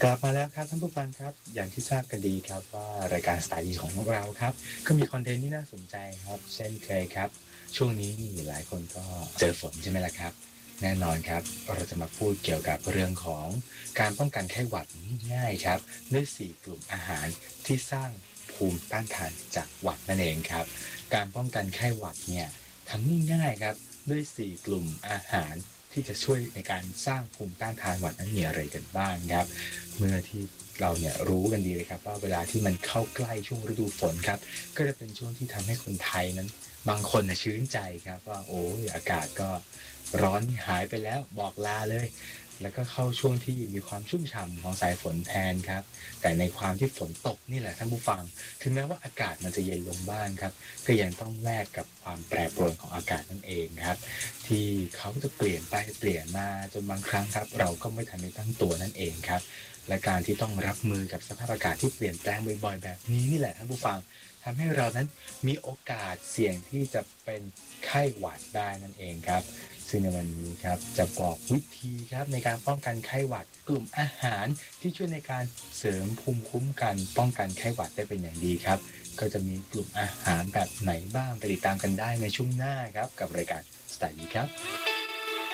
กลับมาแล้วครับท่านผู้ฟังครับอย่างที่ทราบกันดีครับว่ารายการสไตล์ดีของพวกเราครับก็มีคอนเทนต์ที่น่าสนใจครับเช่นเคยครับช่วงนี้นี่หลายคนก็เจอฝนใช่ไหมล่ะครับแน่นอนครับเราจะมาพูดเกี่ยวกับเรื่องของการป้องกันไข้หวัดง่ายๆครับด้วย4กลุ่มอาหารที่สร้างภูมิต้านทานจากหวัดนั่นเองครับการป้องกันไข้หวัดเนี่ยทำง่ายๆครับด้วย4กลุ่มอาหารที่จะช่วยในการสร้างภูมิต้านทานหวัดนั้นมีอะไรกันบ้างครับ เมื่อที่เราเนี่ยรู้กันดีเลยครับว่าเวลาที่มันเข้าใกล้ช่วงฤดูฝนครับก็จะเป็นช่วงที่ทำให้คนไทยนั้นบางคนน่ะชื่นใจครับว่าโอ้ยอากาศก็ร้อนหายไปแล้วบอกลาเลยแล้วก็เข้าช่วงที่มีความชุ่มฉ่ำของสายฝนแทนครับแต่ในความที่ฝนตกนี่แหละท่านผู้ฟังถึงแม้ว่าอากาศมันจะเย็นลงบ้างครับก็ยังต้องแลกกับความแปรปรวนของอากาศนั่นเองครับที่เขาจะเปลี่ยนไปเปลี่ยนมาจนบางครั้งครับเราก็ไม่ทันได้ตั้งตัวนั่นเองครับ และการที่ต้องรับมือกับสภาพอากาศที่เปลี่ยนแปลงบ่อยๆแบบนี้นี่แหละท่านผู้ฟังทำให้เรานั้นมีโอกาสเสี่ยงที่จะเป็นไข้หวัดได้นั่นเองครับซึ่งในวันนี้ครับจะบอกวิธีครับในการป้องกันไข้หวัดกลุ่มอาหารที่ช่วยในการเสริมภูมิคุ้มกันป้องกันไข้หวัดได้เป็นอย่างดีครับก็จะมีกลุ่มอาหารแบบไหนบ้างไปติดตามกันได้ในช่วงหน้าครับกับรายการสไตล์นี้ครับ